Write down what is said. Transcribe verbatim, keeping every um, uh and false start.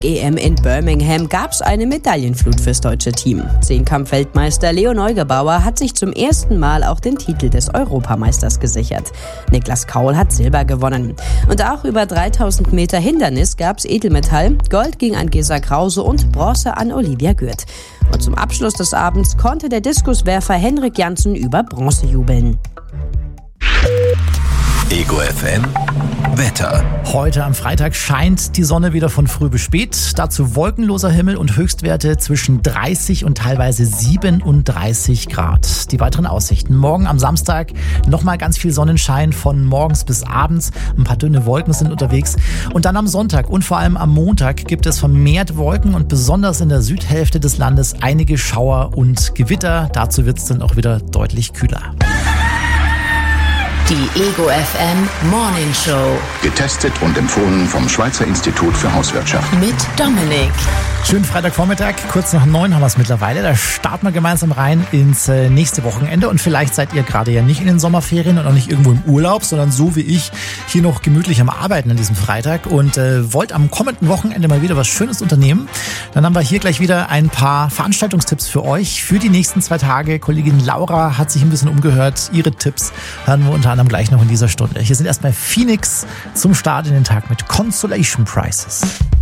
E M in Birmingham gab's eine Medaillenflut fürs deutsche Team. Zehnkampf-Weltmeister Leo Neugebauer hat sich zum ersten Mal auch den Titel des Europameisters gesichert. Niklas Kaul hat Silber gewonnen. Und auch über dreitausend Meter Hindernis gab's Edelmetall. Gold ging an Gesa Krause und Bronze an Olivia Gürt. Und zum Abschluss des Abends konnte der Diskuswerfer Henrik Janssen über Bronze jubeln. Ego F M Wetter. Heute am Freitag scheint die Sonne wieder von früh bis spät. Dazu wolkenloser Himmel und Höchstwerte zwischen dreißig und teilweise siebenunddreißig Grad. Die weiteren Aussichten. Morgen am Samstag nochmal ganz viel Sonnenschein von morgens bis abends. Ein paar dünne Wolken sind unterwegs. Und dann am Sonntag und vor allem am Montag gibt es vermehrt Wolken und besonders in der Südhälfte des Landes einige Schauer und Gewitter. Dazu wird es dann auch wieder deutlich kühler. Die Ego F M Morning Show. Getestet und empfohlen vom Schweizer Institut für Hauswirtschaft. Mit Dominik. Schönen Freitagvormittag, kurz nach neun haben wir es mittlerweile. Da starten wir gemeinsam rein ins äh, nächste Wochenende. Und vielleicht seid ihr gerade ja nicht in den Sommerferien und auch nicht irgendwo im Urlaub, sondern so wie ich hier noch gemütlich am Arbeiten an diesem Freitag und äh, wollt am kommenden Wochenende mal wieder was Schönes unternehmen. Dann haben wir hier gleich wieder ein paar Veranstaltungstipps für euch für die nächsten zwei Tage. Kollegin Laura hat sich ein bisschen umgehört. Ihre Tipps hören wir unter anderem gleich noch in dieser Stunde. Hier sind erstmal Phoenix zum Start in den Tag mit Consolation Prizes.